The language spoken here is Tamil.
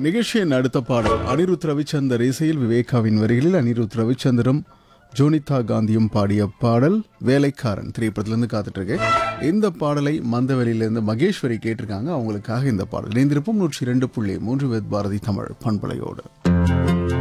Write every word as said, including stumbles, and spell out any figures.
நிகழ்ச்சியின் அடுத்த பாடல் அனிருத் ரவிச்சந்தர் இசையில் விவேகாவின் வரிகளில் அனிருத் ரவிச்சந்தரும் ஜோனிதா காந்தியும் பாடிய பாடல் வேலைக்காரன் திரைப்படத்திலிருந்து காத்துட்டு இருக்கேன். இந்த பாடலை மந்தவெளியிலிருந்து மகேஸ்வரி கேட்டிருக்காங்க. அவங்களுக்காக இந்த பாடல் இணைந்திருப்போம் நூற்றி இரண்டு புள்ளி மூன்று வேத் பாரதி தமிழ் பண்பலையோடு.